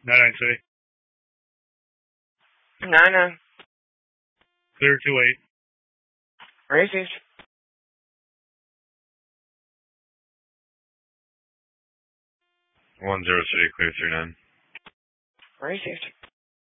99 City. 99. Clear 28. Received. 10 City, clear 39. Received.